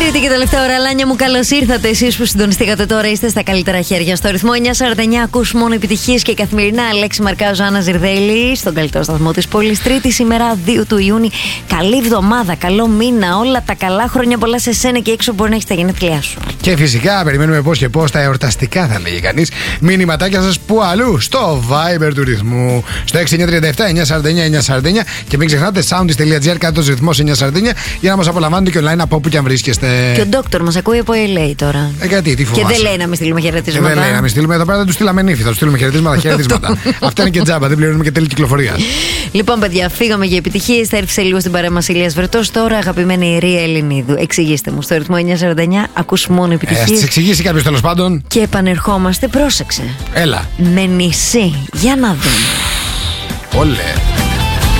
Τρίτη και τελευταία ώρα, Λάνια μου, καλώς ήρθατε. Εσείς που συντονιστήκατε τώρα είστε στα καλύτερα χέρια. Στο ρυθμό 949 ακούς μόνο επιτυχίες και καθημερινά. Αλέξη Μαρκάζο, Άννα Ζιρδέλη, στον καλύτερο σταθμό της πόλης. Τρίτη σήμερα, 2 του Ιούνιου. Καλή εβδομάδα, καλό μήνα. Όλα τα καλά, χρόνια πολλά σε σένα και έξω μπορεί να έχεις τα γενέθλιά σου. Και φυσικά περιμένουμε πώς και πώς τα εορταστικά, θα λέγει κανείς. Μηνυματάκια σας που αλλού, στο Viber του ρυθμού. Στο 6937 949 949. Και μην ξεχνάτε soundis.gr κάτω ρυθμός 949 για να μας απολαμβάνετε και online από όπου και αν βρίσκεστε. Και ο Ντόκτορ μας ακούει από LA τώρα. Γιατί, τι φοβάσαι. Και δεν λέει να μην στείλουμε χαιρετίσματα. Δεν λέει να μην στείλουμε εδώ πέρα, δεν του στείλαμε νύφη. Θα του στείλουμε χαιρετίσματα. Αυτά είναι και τζάμπα, δεν πληρώνουμε και τέλη κυκλοφορία. Λοιπόν, παιδιά, φύγαμε για επιτυχίες. Θα έρθει σε λίγο στην παρέα μας Ηλίας Βρετός. Τώρα, αγαπημένη Ρία Ελληνίδου, εξηγήστε μου. Στο ρυθμό 949 ακούς μόνο επιτυχίες. Ας τις εξηγήσει κάποιος τέλος πάντων. Και επανερχόμαστε, πρόσεξε. Έλα. Με νησί. Για να δούμε. Όλε.